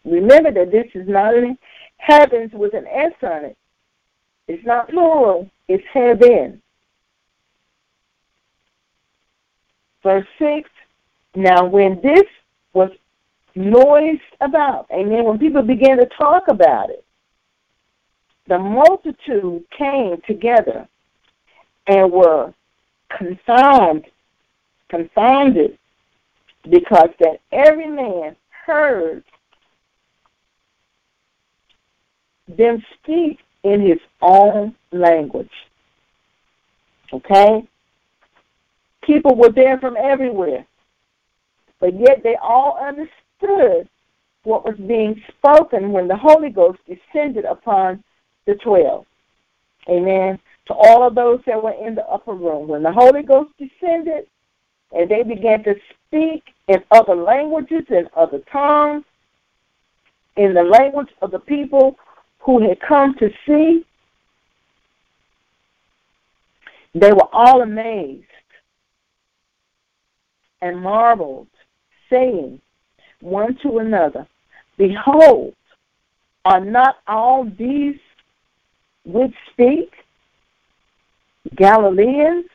Remember that this is not in heavens with an S on it. It's not plural. It's heaven. Verse 6, now when this was noised about, amen, when people began to talk about it, the multitude came together and were confounded, because that every man heard them speak in his own language. Okay? People were there from everywhere, but yet they all understood what was being spoken when the Holy Ghost descended upon the 12. Amen. To all of those that were in the upper room. When the Holy Ghost descended and they began to speak in other languages and other tongues, in the language of the people who had come to see, they were all amazed and marveled, saying one to another, behold, are not all these which speak Galileans?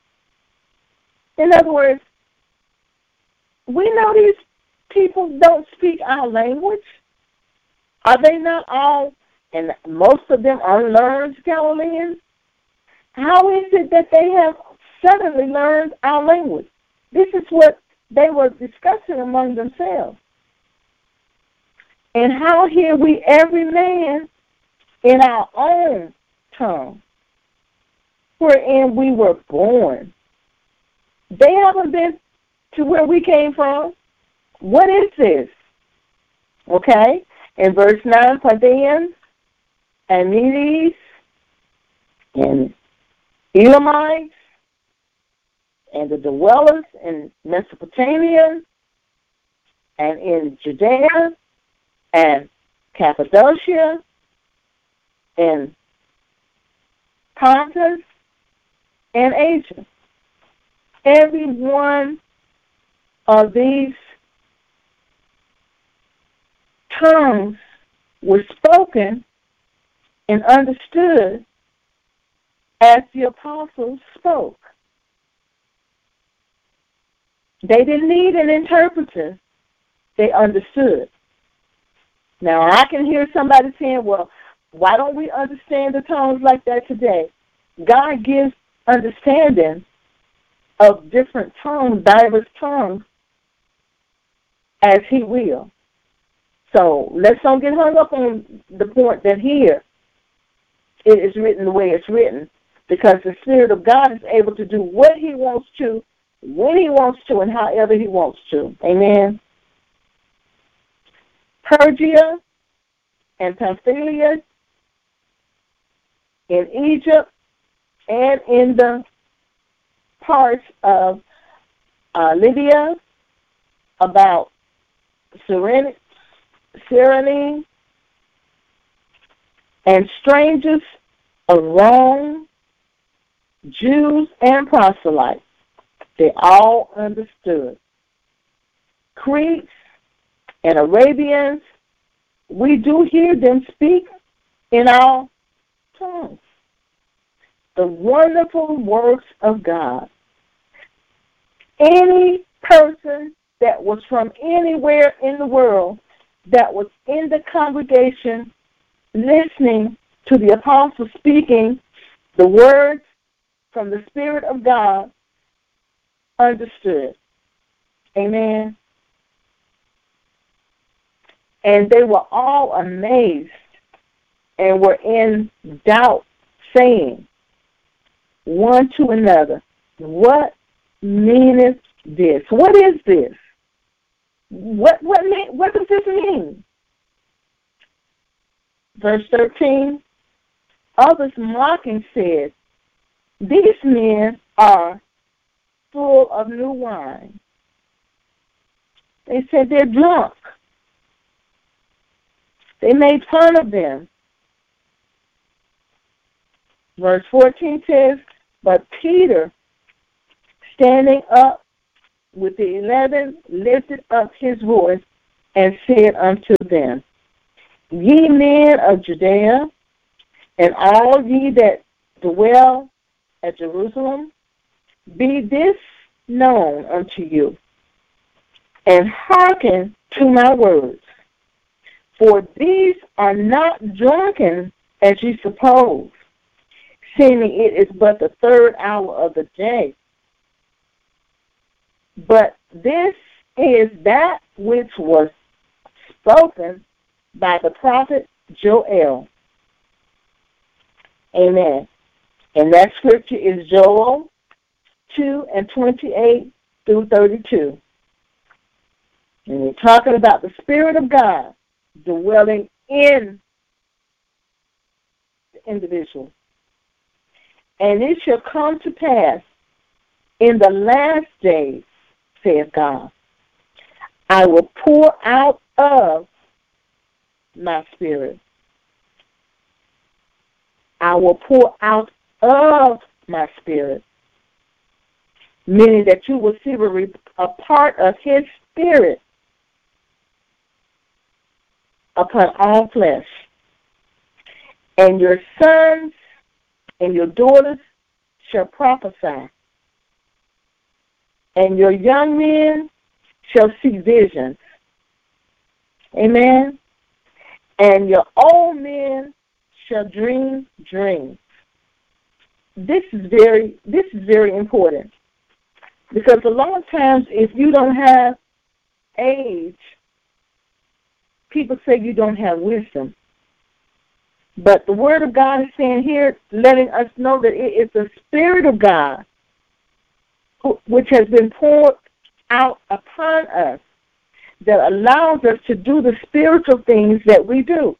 In other words, we know these people don't speak our language. Are they not all, and most of them unlearned Galileans? How is it that they have suddenly learned our language? This is what they were discussing among themselves. And how hear we every man in our own tongue, wherein we were born? They haven't been to where we came from. What is this? Okay? In verse 9, Parthians and Medes and Elamites and the dwellers in Mesopotamia and in Judea and Cappadocia and Pontus and Asia. Every one of these tongues was spoken and understood as the apostles spoke. They didn't need an interpreter. They understood. Now, I can hear somebody saying, well, why don't we understand the tongues like that today? God gives understanding of different tongues, diverse tongues, as he will. So let's don't get hung up on the point that here it is written the way it's written, because the Spirit of God is able to do what he wants to, when he wants to, and however he wants to. Amen. Persia and Pamphylia, in Egypt, and in the parts of Libya, about Cyrene, and strangers of Rome, Jews and proselytes, they all understood. Cretes and Arabians, we do hear them speak in our tongues. The wonderful works of God. Any person that was from anywhere in the world that was in the congregation listening to the apostles speaking the words from the Spirit of God understood. Amen. And they were all amazed and were in doubt, saying one to another, what meaneth this? What is this? What does this mean? Verse 13, others mocking said, these men are full of new wine. They said they're drunk. They made fun of them. Verse 14 says, but Peter, standing up with the 11, lifted up his voice and said unto them, Ye men of Judea, and all ye that dwell at Jerusalem, be this known unto you, and hearken to my words. For these are not drunken, as ye suppose, seeing it is but the third hour of the day. But this is that which was spoken by the prophet Joel. Amen. And that scripture is Joel 2:28 through 32. And we're talking about the Spirit of God dwelling in the individual. And it shall come to pass in the last days, saith God, I will pour out of my Spirit. I will pour out of my Spirit. Meaning that you will see a part of His Spirit upon all flesh. And your sons and your daughters shall prophesy. And your young men shall see visions. Amen. And your old men shall dream dreams. This is very important. Because a lot of times if you don't have age, people say you don't have wisdom. But the Word of God is saying here, letting us know that it is the Spirit of God which has been poured out upon us that allows us to do the spiritual things that we do.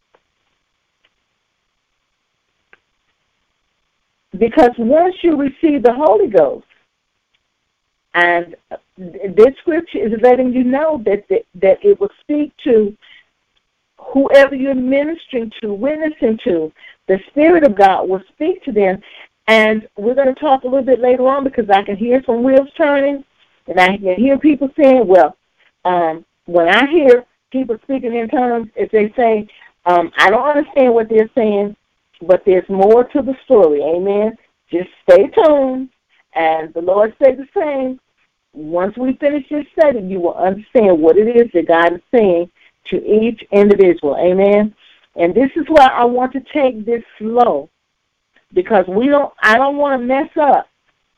Because once you receive the Holy Ghost, and this scripture is letting you know that it will speak to whoever you're ministering to, witnessing to, the Spirit of God will speak to them. And we're going to talk a little bit later on because I can hear some wheels turning, and I can hear people saying, well, when I hear people speaking in tongues, if they say, I don't understand what they're saying, but there's more to the story. Amen. Just stay tuned. And the Lord said the same. Once we finish this study, you will understand what it is that God is saying to each individual. Amen. And this is why I want to take this slow, because I don't want to mess up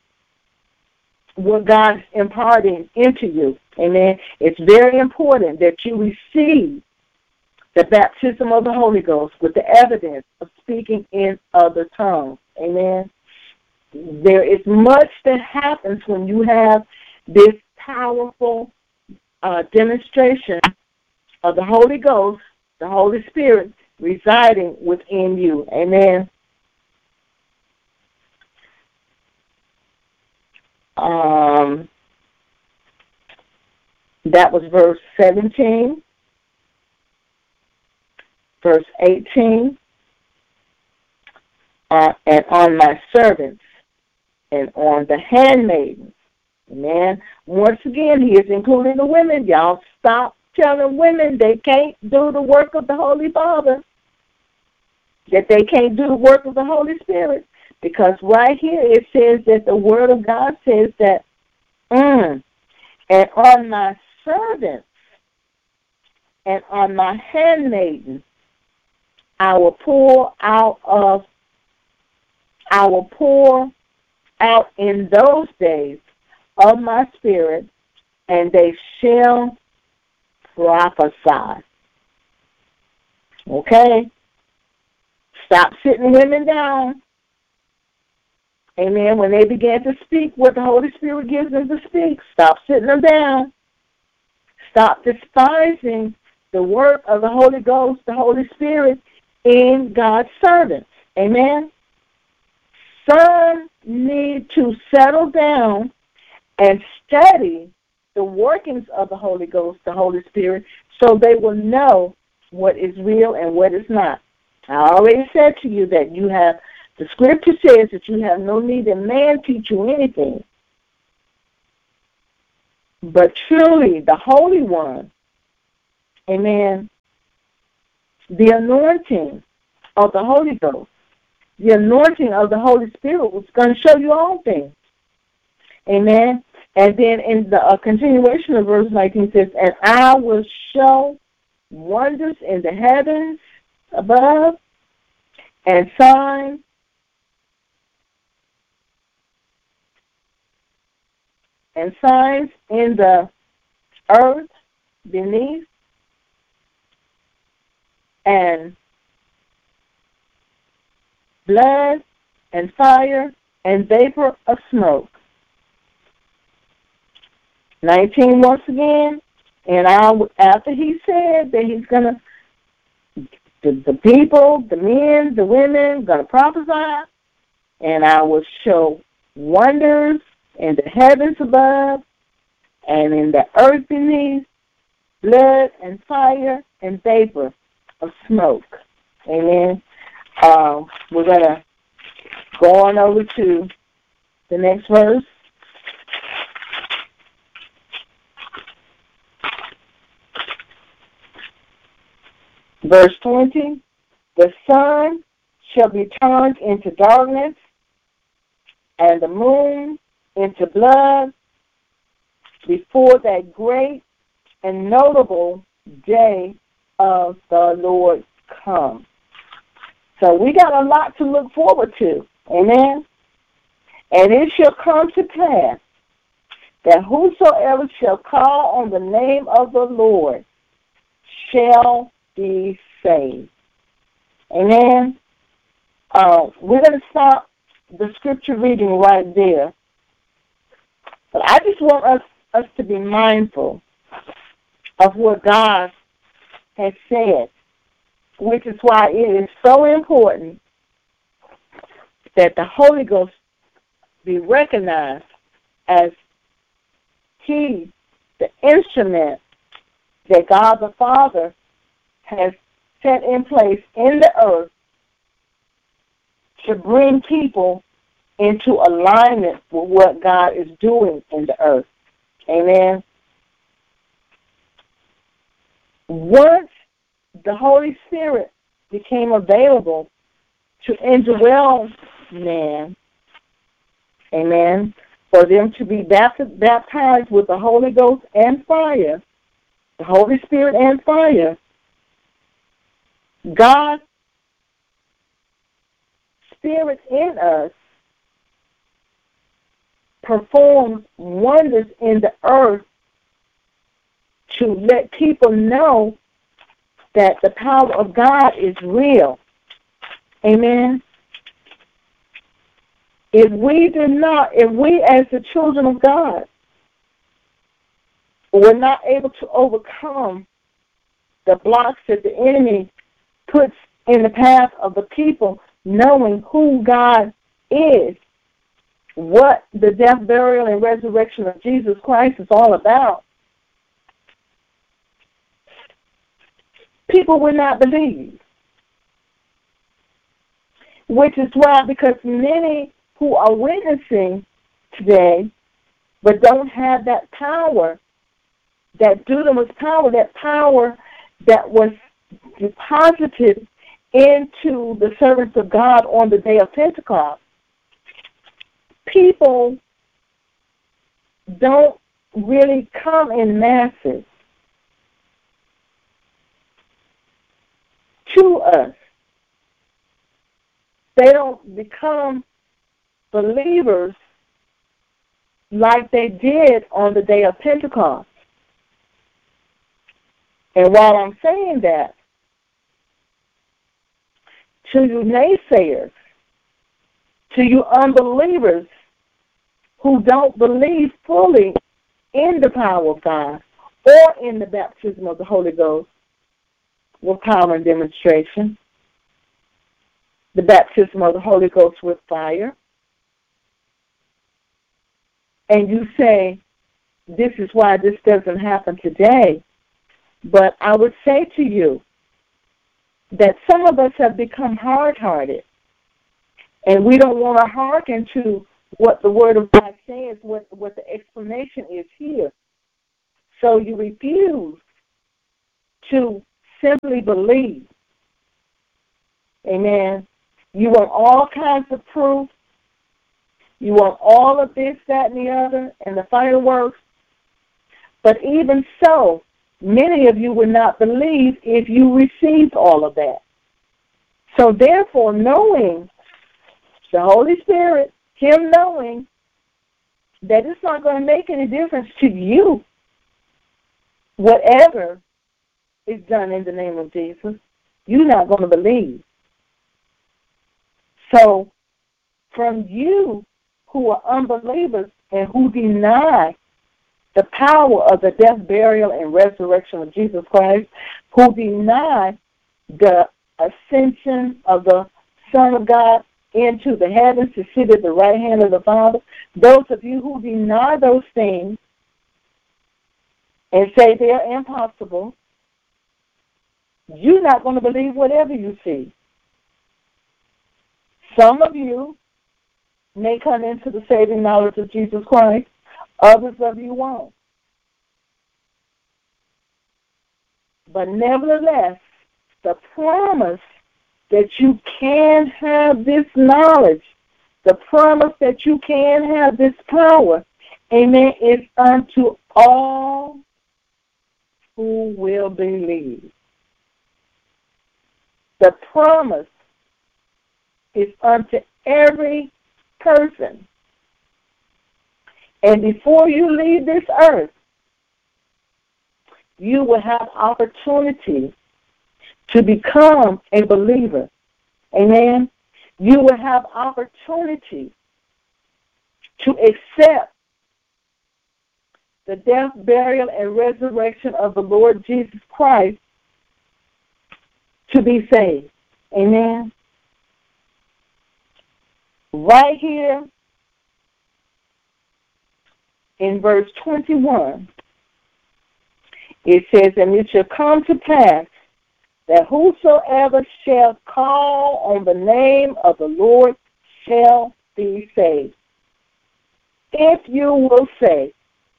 what God's imparting into you. Amen. It's very important that you receive the baptism of the Holy Ghost with the evidence of speaking in other tongues. Amen. There is much that happens when you have this powerful demonstration of the Holy Ghost, the Holy Spirit, residing within you. Amen. That was verse 17, verse 18, and on my servants and on the handmaidens. Amen. Once again, he is including the women. Y'all stop telling women they can't do the work of the Holy Father, that they can't do the work of the Holy Spirit. Because right here it says that the Word of God says that, and on my servants and on my handmaidens, I will pour out in those days of my Spirit, and they shall prophesy. Okay? Stop sitting women down. Amen. When they begin to speak what the Holy Spirit gives them to speak, stop sitting them down. Stop despising the work of the Holy Ghost, the Holy Spirit, in God's servants. Amen. Some need to settle down and study the workings of the Holy Ghost, the Holy Spirit, so they will know what is real and what is not. I already said to you that the scripture says that you have no need that man teach you anything. But truly, the Holy One Amen. The anointing of the Holy Ghost, the anointing of the Holy Spirit was going to show you all things. Amen. And then in the continuation of verse 19 says, and I will show wonders in the heavens above and signs in the earth beneath, and blood and fire and vapor of smoke. 19 once again, and after he said that he's going to, the people, the men, the women, going to prophesy, and I will show wonders in the heavens above and in the earth beneath, blood and fire and vapor of smoke. Amen. We're going to go on over to the next verse. Verse 20, the sun shall be turned into darkness, and the moon into blood, before that great and notable day of the Lord comes. So we got a lot to look forward to. Amen. And it shall come to pass that whosoever shall call on the name of the Lord shall be saved. Amen. We're going to stop the scripture reading right there. But I just want us to be mindful of what God has said, which is why it is so important that the Holy Ghost be recognized as the instrument that God the Father has set in place in the earth to bring people into alignment with what God is doing in the earth. Amen. Once the Holy Spirit became available to indwell man, amen, for them to be baptized with the Holy Ghost and fire, the Holy Spirit and fire, God's Spirit in us performs wonders in the earth to let people know that the power of God is real. Amen. If we as the children of God, were not able to overcome the blocks that the enemy puts in the path of the people, knowing who God is, what the death, burial, and resurrection of Jesus Christ is all about, people will not believe. Which is why, because many who are witnessing today but don't have that power, that dunamis power, that power that was deposited into the servants of God on the day of Pentecost, people don't really come in masses to us. They don't become believers like they did on the day of Pentecost. And while I'm saying that, to you naysayers, to you unbelievers who don't believe fully in the power of God or in the baptism of the Holy Ghost with power and demonstration, the baptism of the Holy Ghost with fire, and you say, this is why this doesn't happen today. But I would say to you that some of us have become hard-hearted, and we don't want to hearken to what the Word of God says, what the explanation is here. So you refuse to simply believe. Amen. You want all kinds of proof. You want all of this, that, and the other, and the fireworks. But even so, many of you would not believe if you received all of that. So therefore, knowing the Holy Spirit, Him knowing that it's not going to make any difference to you, whatever is done in the name of Jesus, you're not going to believe. So from you who are unbelievers and who deny the power of the death, burial, and resurrection of Jesus Christ, who deny the ascension of the Son of God into the heavens to sit at the right hand of the Father, those of you who deny those things and say they are impossible, you're not going to believe whatever you see. Some of you may come into the saving knowledge of Jesus Christ. Others of you won't. But nevertheless, the promise that you can have this knowledge, the promise that you can have this power, amen, is unto all who will believe. The promise is unto every person. And before you leave this earth, you will have opportunity to become a believer. Amen? You will have opportunity to accept the death, burial, and resurrection of the Lord Jesus Christ to be saved. Amen? Right here in verse 21, it says, and it shall come to pass that whosoever shall call on the name of the Lord shall be saved. If you will say,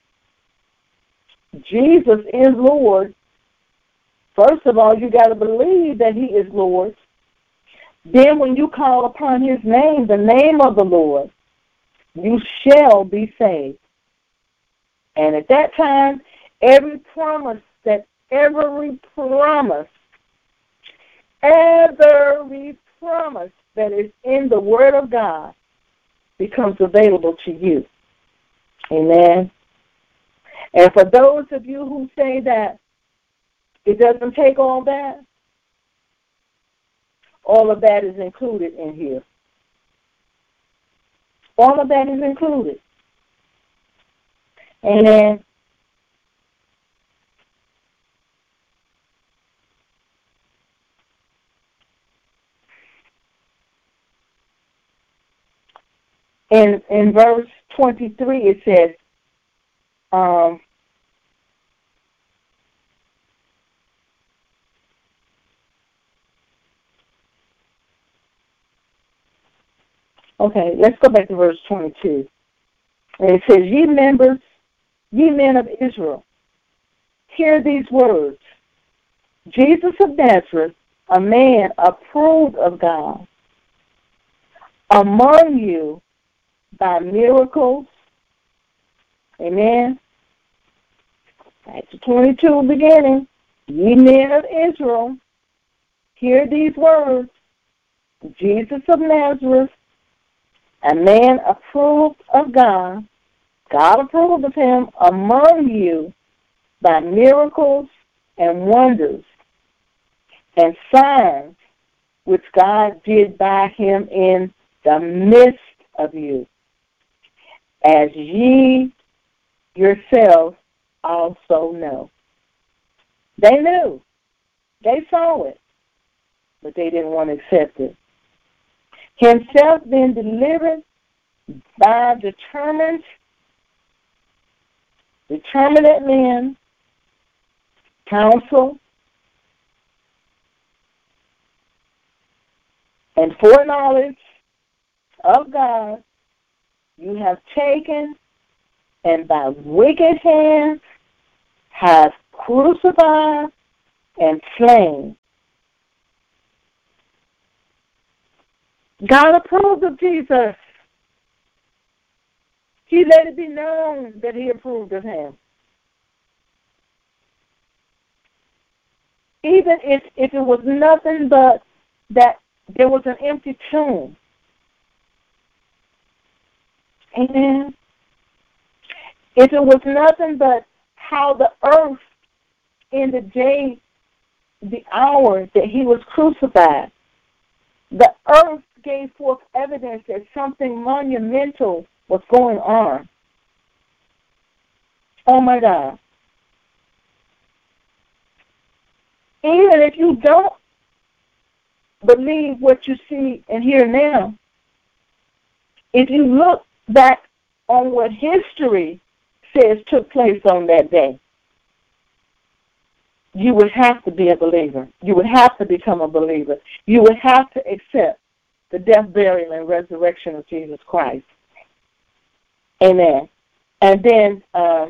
Jesus is Lord, first of all, you got to believe that He is Lord. Then when you call upon His name, the name of the Lord, you shall be saved. And at that time, every promise that is in the Word of God becomes available to you. Amen. And for those of you who say that it doesn't take all that, all of that is included in here. All of that is included. Amen. In verse 23, it says, okay, let's go back to verse 22. And it says, ye men of Israel, hear these words. Jesus of Nazareth, a man approved of God, among you by miracles. Amen. Back to 22 beginning. Ye men of Israel, hear these words. Jesus of Nazareth, a man approved of God, God approved of him among you by miracles and wonders and signs which God did by him in the midst of you, as ye yourselves also know. They knew. They saw it, but they didn't want to accept it. Himself being delivered by determinate men, counsel, and foreknowledge of God, you have taken and by wicked hands have crucified and slain. God approved of Jesus. He let it be known that he approved of him. Even if it was nothing but that there was an empty tomb. Amen. If it was nothing but how the earth in the day, the hour that he was crucified, the earth gave forth evidence that something monumental was going on. Oh my God. Even if you don't believe what you see and hear now, if you look back on what history says took place on that day, you would have to be a believer. You would have to become a believer. You would have to accept the death, burial, and resurrection of Jesus Christ. Amen. And then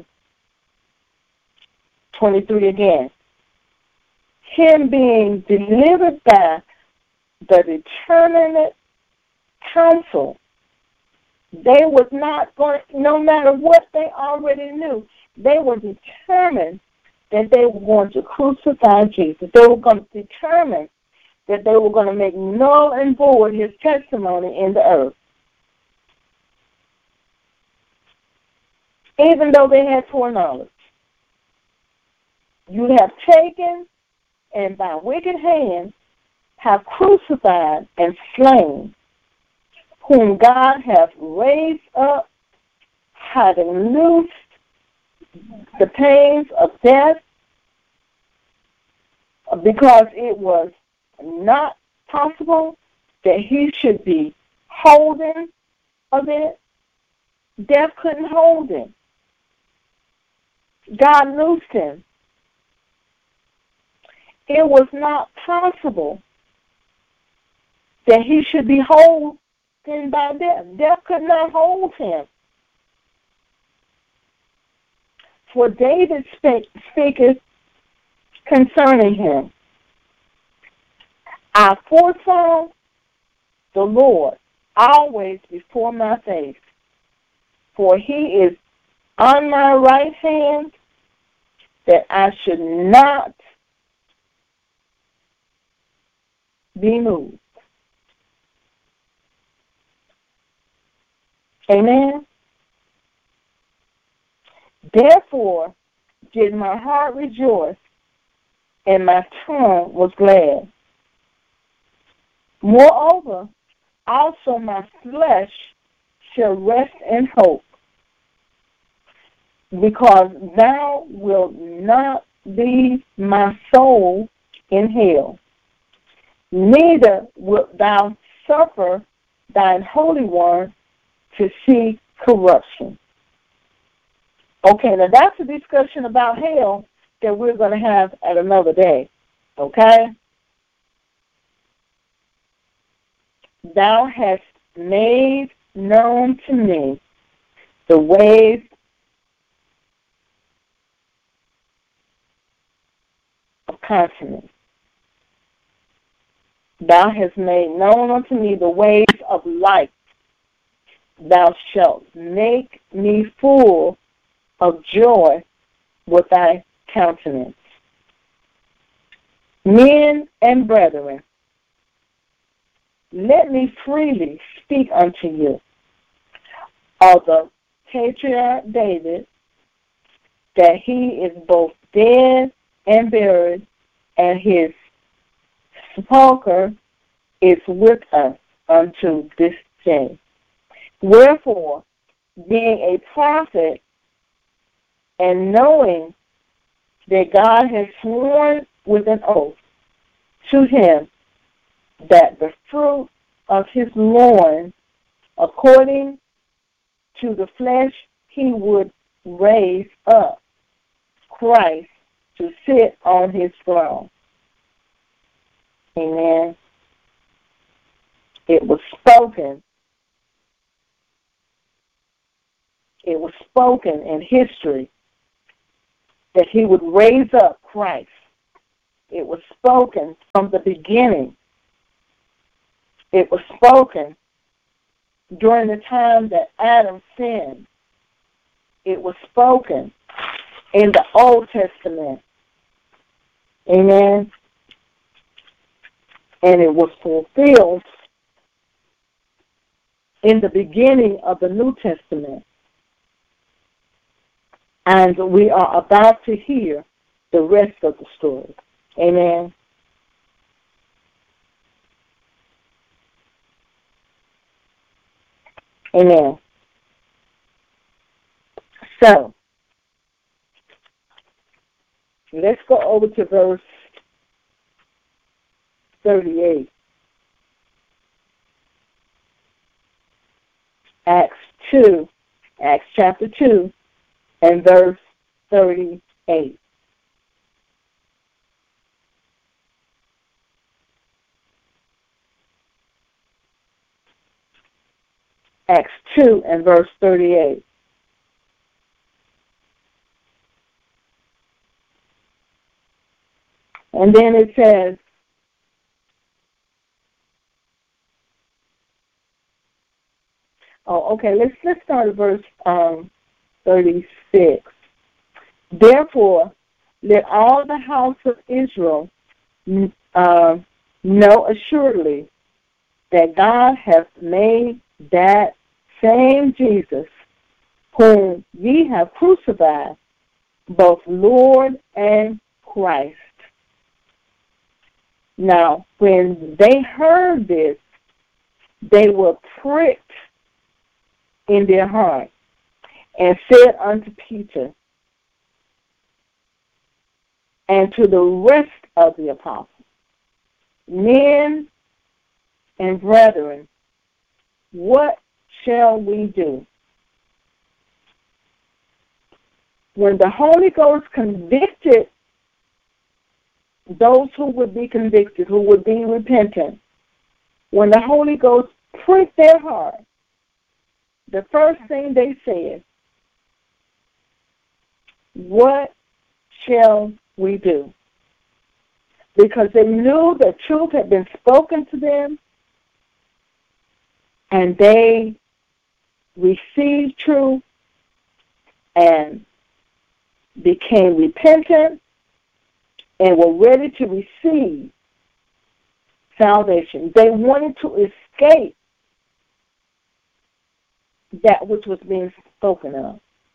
23 again. Him being delivered by the determinate counsel. They was not going, no matter what they already knew, they were determined that they were going to crucify Jesus. They were going to determine that they were going to make null and void his testimony in the earth. Even though they had foreknowledge. You have taken and by wicked hands have crucified and slain, whom God hath raised up, having loosed the pains of death, because it was not possible that he should be holding of it. Death couldn't hold him. God loosed him. It was not possible that he should be holden by death. Death could not hold him. For David speaketh concerning him. I foresaw the Lord always before my face, for he is on my right hand, that I should not be moved. Amen. Therefore did my heart rejoice, and my tongue was glad. Moreover, also my flesh shall rest in hope, because thou wilt not leave my soul in hell, neither wilt thou suffer thine Holy One to see corruption. Okay, now that's a discussion about hell that we're going to have at another day. Okay? Thou hast made known to me the ways of conscience. Thou hast made known unto me the ways of life. Thou shalt make me full of joy with thy countenance. Men and brethren, let me freely speak unto you of the patriarch David, that he is both dead and buried, and his sepulchre is with us unto this day. Wherefore, being a prophet, and knowing that God has sworn with an oath to him that the fruit of his loins, according to the flesh, he would raise up Christ to sit on his throne. Amen. It was spoken. It was spoken in history that he would raise up Christ It was spoken from the beginning. It was spoken during the time that Adam sinned. It was spoken in the Old Testament. Amen. And it was fulfilled in the beginning of the New Testament. And we are about to hear the rest of the story. Amen. Amen. So, let's go over to verse 38. Acts chapter 2, and verse 38. Acts 2 and verse 38. And then it says, let's start at verse 36. Therefore, let all the house of Israel know assuredly that God hath made that same Jesus, whom ye have crucified, both Lord and Christ. Now, when they heard this, they were pricked in their heart, and said unto Peter and to the rest of the apostles, Men and brethren, what shall we do? When the Holy Ghost convicted those who would be convicted, who would be repentant, when the Holy Ghost pricked their heart, the first thing they said, what shall we do? Because they knew the truth had been spoken to them, and they received truth and became repentant and were ready to receive salvation. They wanted to escape that which was being spoken of.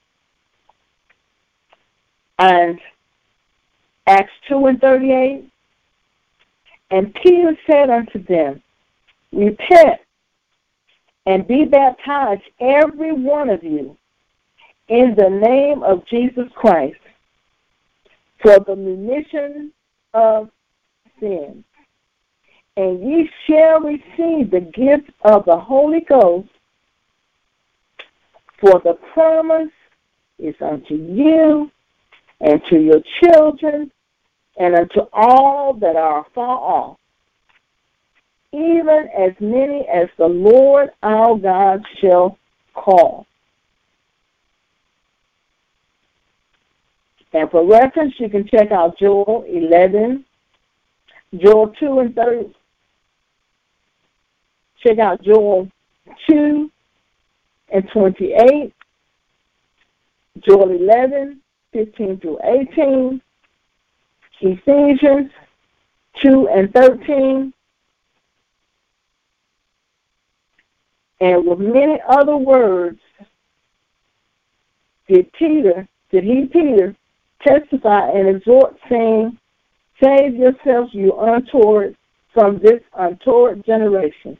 And Acts 2 and 38, and Peter said unto them, Repent and be baptized, every one of you, in the name of Jesus Christ, for the remission of sins. And ye shall receive the gift of the Holy Ghost, for the promise is unto you and to your children and unto all that are far off, even as many as the Lord our God shall call. And for reference, you can check out Joel 11, Joel 2 and 30. Check out Joel 2 and 28, Joel 11, 15 through 18, Ephesians 2 and 13, and with many other words did Peter testify and exhort, saying, Save yourselves, you untoward, from this untoward generation.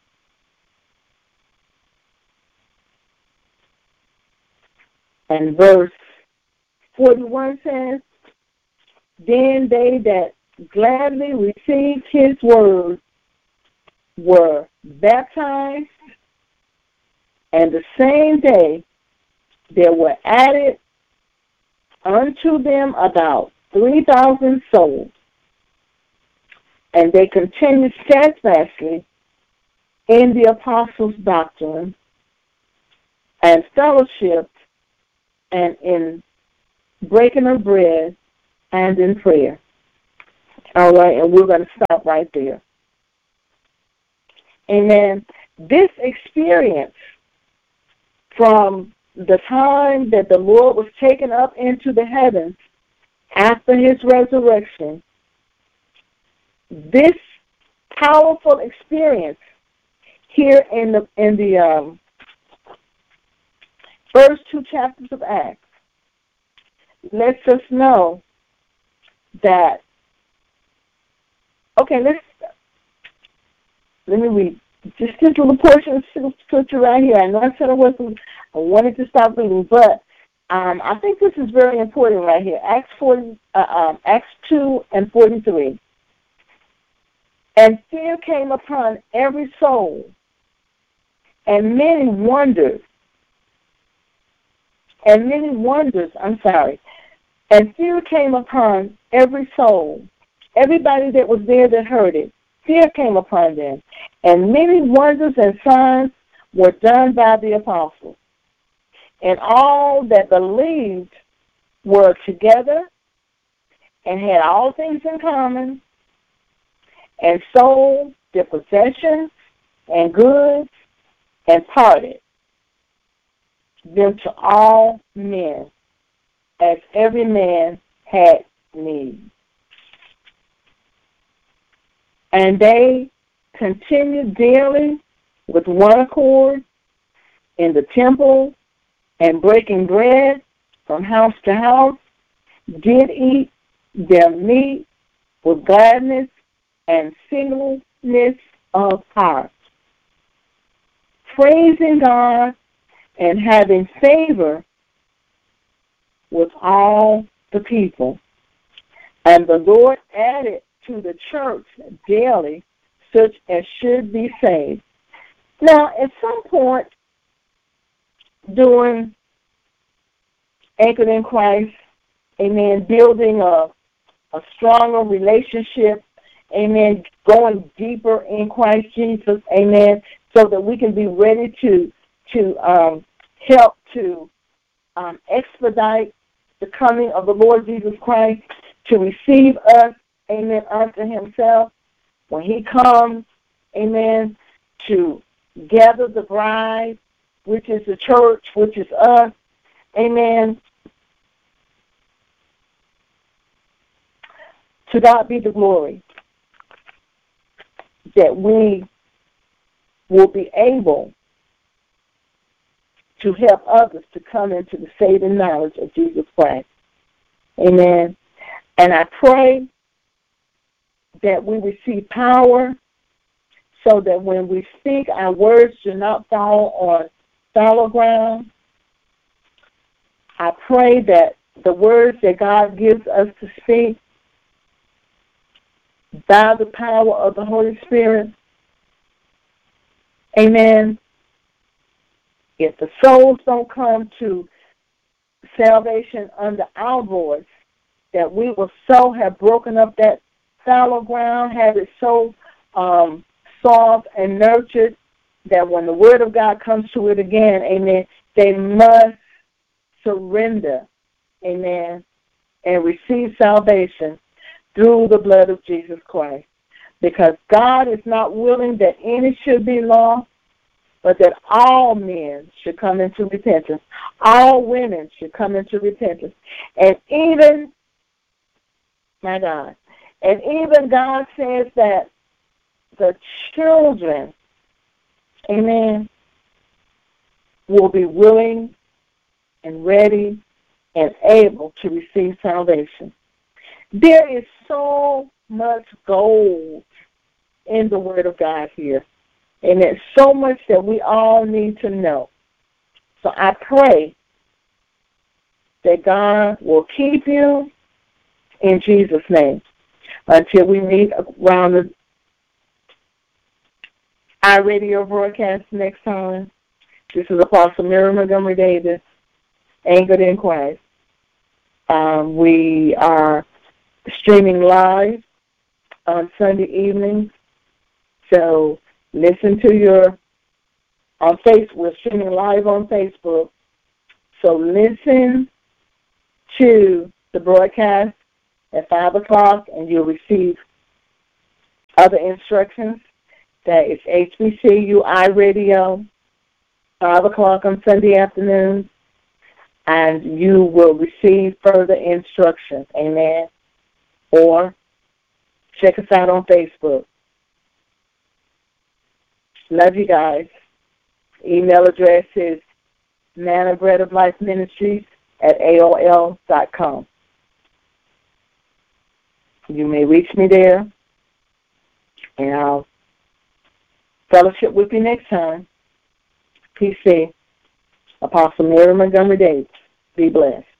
And verse 41 says, Then they that gladly received his word were baptized, and the same day there were added unto them about 3,000 souls. And they continued steadfastly in the apostles' doctrine and fellowship, and in breaking of bread, and in prayer. All right, and we're going to stop right there. Amen. This experience from the time that the Lord was taken up into the heavens after his resurrection, this powerful experience here in the first two chapters of Acts lets us know that, okay, let me read just this little portion of scripture right here. I know I said I wanted to stop reading, but I think this is very important right here. Acts 2:43. And fear came upon every soul, and many wonders. And fear came upon every soul. Everybody that was there that heard it, fear came upon them. And many wonders and signs were done by the apostles. And all that believed were together and had all things in common, and sold their possessions and goods, and parted them to all men, as every man had need. And they continued daily with one accord in the temple, and breaking bread from house to house, did eat their meat with gladness and singleness of heart, praising God and having favor with all the people. And the Lord added to the church daily such as should be saved. Now, at some point during Anchored in Christ, amen, building a stronger relationship, amen, going deeper in Christ Jesus, amen, so that we can be ready to help to expedite the coming of the Lord Jesus Christ, to receive us, amen, unto himself when he comes, amen, to gather the bride, which is the church, which is us, amen. To God be the glory that we will be able to help others to come into the saving knowledge of Jesus Christ. Amen. And I pray that we receive power so that when we speak, our words do not fall on fallow ground. I pray that the words that God gives us to speak by the power of the Holy Spirit, amen, if the souls don't come to salvation under our voice, that we will so have broken up that fallow ground, have it so soft and nurtured that when the Word of God comes to it again, amen, they must surrender, amen, and receive salvation through the blood of Jesus Christ. Because God is not willing that any should be lost, but that all men should come into repentance. All women should come into repentance. And even, my God, and even God says that the children, amen, will be willing and ready and able to receive salvation. There is so much gold in the Word of God here. And there's so much that we all need to know. So I pray that God will keep you in Jesus' name until we meet around the iRadio broadcast next time. This is Apostle Miriam Montgomery Davis, Anchored in Christ. We are streaming live on Sunday evenings. So listen to we're streaming live on Facebook. So listen to the broadcast at 5 o'clock, and you'll receive other instructions. That is HBCUI Radio, 5 o'clock on Sunday afternoon, and you will receive further instructions. Amen. Or check us out on Facebook. Love you guys. Email address is manabreadoflifeministries@aol.com. You may reach me there, and I'll fellowship with you next time. PC, Apostle Mary Montgomery Davis. Be blessed.